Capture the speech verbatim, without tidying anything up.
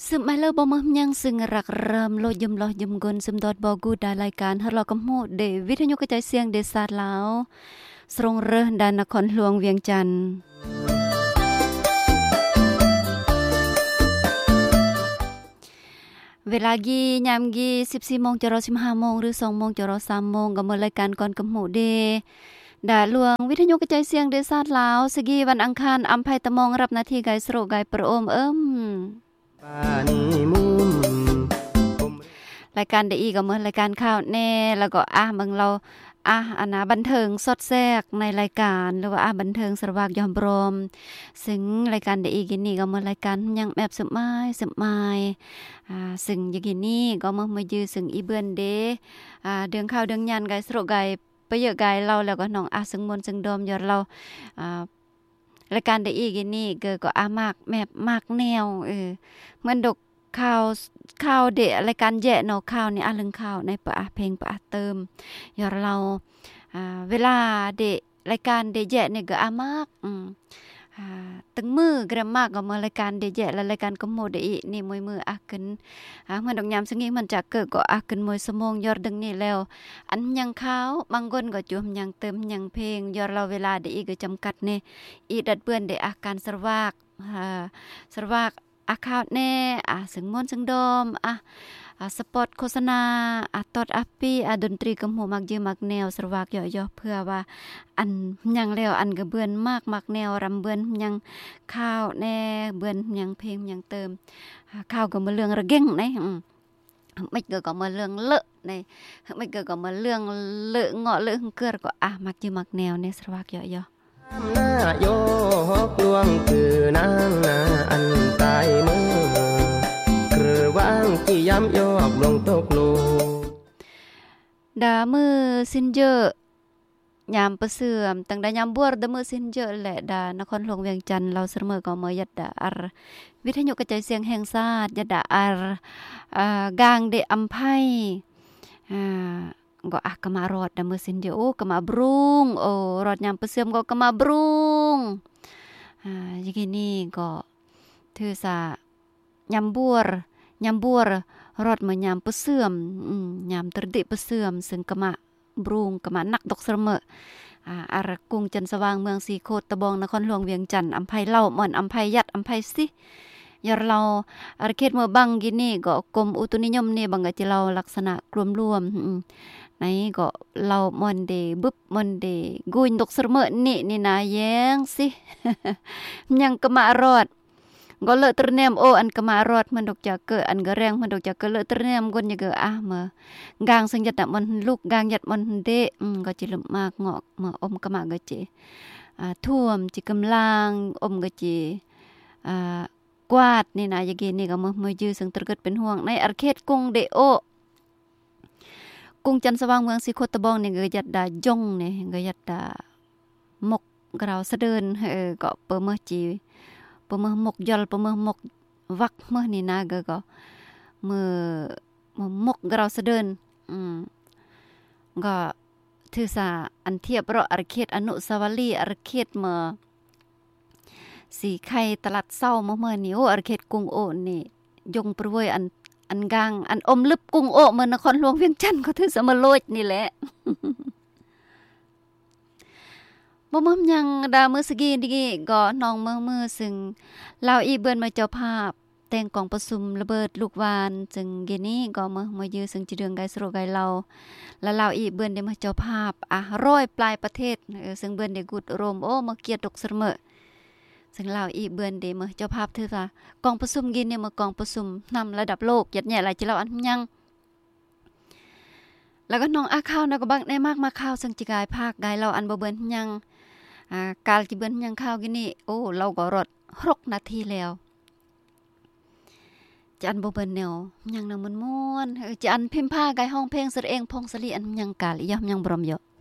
ซึมไม่เลิกบ่มยังซึ่งรักเริ่มโลดยมลอยยมกลซึมดอดบ่กูได้รายการฮารอกำโหดเดวิทยุกระจายเสียงเดซาดลาวสรงเรดานนครหลวงเวียงจันทน์เวลากียามกีสิบสี่โมงจรอสิบห้าโมงหรือสองโมงจรอสามโมงก็มารายการก่อนกำโหดเดดาหลวงวิทยุกระจายเสียงเดซาดลาวสกีวันอังคารอำไพตะมองรับหน้าที่ไกสโรไกประโอมเอิ้มรายการเดอีก็เหมือนรายการข่าวแน่แล้วก็อ่ะเบิ่งเราอ่ะอันน่ะบันเทิงสดแทรกในรายการหรือว่าอ่ะบันเทิงสระวากยอมบรมซึ่งรายการเดอีกินนี่ก็เหมือนรายการยังแบบสมัยสมัยอ่าซึ่งอย่างกินนี่ก็มามายือซึ่งอีเบือนเดอ่าเดืองข่าวเดืองยันไกสโรไกไปเยอะไกเราแล้วก็น้องอ่ะซึ่งมนซึ่งดอมยอดเราอ่ารายการเดอีกินนี่ก็ก็อ่ะมากแมบมากแนวเออเหมือนดกข่าวข่าวเดะรายการแยะเนาะข่าวนี่อ่ะเรื่องข่าวในปะเพลงปะเติมยอเราอ่าเวลาเดะรายการเดะแยะนี่ก็อ่ะมากอืมอ่าตึงมือกระมากก็มารายการเดะแยะและรายการก็โมเดอีนี่มวยมืออ่ะขึ้นอ่าเมื่อดอกยามซึ่งนี้มันจะเกิดก็อ่ะขึ้นมวยสมองยอดดึงนี่แล้วอันยังข่าวบางคนก็จุมยังเติมยังเพลงยอเราเวลาเดอีก็จำกัดนี่อีดัดเปื้อนเดะอาการสรวากอ่าสรวากอาข่าวแน่อ่ะซึ่งมนซึ่งดอมอ่ะอ่ะสปอตโฆษณาอ่ะตอดอัปปี้อ่ะดนตรีกำหูมักยือมักแนวสรวากย่อๆเพื่อว่าอันยังแล้วอันก็เบือนมากมักแนวรำเบือนยังข่าวแน่เบือนยังเพลงยังเติมข่าวก็มาเรื่องระเก่งนะอืมไม่เกิดก็มาเรื่องเลอะในไม่เกิดก็มาเรื่องเลอะเงาะเลอะเกิดก็อ่ะมักยือมักแนวในสรวากย่อๆหน้าโยกลวงคือนางนาอันตายมือเกลือว่างที่ย้ำยอกลงตกลูดามือสินเยอะยามประเสื่อมตั้งแต่ยามบวชดามือสินเยอะแหละดานครหลวงเวียงจันทน์เราเสมอก็มายัดดาอารวิทยุกระจายเสียงแห่งชาติยัดดาอารอ่ากางเดอำไพอ่าก็อ่ะกะมารอดดามือสินเยอะโอ้กะมาบรุงโอ้รอดยามประเสื่อมก็กะมาบรุงอ่าอย่างนี้ก็ถือซะยามบวชยามบวชรอดมายามประเสื่อมอืมยามตรดิประเสื่อมซึ่งกะมาบรุงกะมานักดอกเสมออ่าอารกรุงจันทร์สว่างเมืองสีโคตตะบองนครหลวงเวียงจันทน์อำไพเล่าม่อนอำไพยัดอำไพสิยอเราอาเขตเมืองบังกินนี่ก็กรมอุตุนิยมนี่บังก็จะเราลักษณะรวมๆอืมไหนก็เราม่อนเดบึบม่อนเดกุยดอกเสมอนี่นี่นะแยงสิยังกะมารอดก็เลอะตรแนมโออันกะมารอดมันดอกจากเกออันกะแรงมันดอกจากเกอเลอะตรแนมกนยะเกออ่ะมากางสังยัดมันลูกกางยัดมันเดอืมก็จิลมากงอกมาอมกะมากะเจอ่าท่วมจิกำลังอมกะเจอ่ากวาดนี่นะยะเกนี่ก็มามายือซึ่งตระเกิดเป็นห่วงในอาเขตกรุงเดโอกรุงจันทร์สว่างเมืองสีโคตะบองนี่ก็ยัดดาจงนี่ก็ยัดดามกกราวสะเดินเออก็เปมอจีเปมอมกยอลเปมอมกวักมื้อนี่นะก็ก็มื้อมื้อมกกราวสะเดินอืมก็ถือซะอันเทียบเราอาเขตอนุสาวรีย์อาเขตเมื่อสีไข่ตลาดเช้ามื้อมื้อนี้โอ้อาเขตกรุงโอนี่ยงประเวยอันอันกลางอันอมลึบกรุงโอเมืองนครหลวงเวียงจันทน์ก็ถือสมโลดนี่แหละบ่มยังดามือสกีดิก็น้องเมืองมือซึ่งลาวอีเบิ่นมาเจ้าภาพแต่งกองประชุมระเบิดลูกวานจึงเกนี้ก็มามายือซึ่งจิเรืองไกสโรไกเราและลาวอีเบิ่นได้มาเจ้าภาพอ่ะร้อยปลายประเทศเออซึ่งเบิ่นได้กุดรมโอ้มาเกียรติตกเสมอซึ่งลาวอีเบิ่นได้มาเจ้าภาพถือว่ากองประชุมกินเนี่ยมากองประชุมนำระดับโลกยัดแย่หลายจิเราอันยังแล้วก็น้องอาข้าวนะก็บักได้มากมาข้าวซึ่งจิกายภาคกายเราอันบ่เบิ่นยังอ่ากาลจิเบิ่นยังข้าวกินนี่โอ้เราก็รอดหกนาทีแล้วจะอันบ่เบิ่นแนวยังนำมันม่วนจะอันพิมพ์ผ้ากายห้องเพลงสระเองพงสลีอันยังกาลอียอมยังบรมอยู่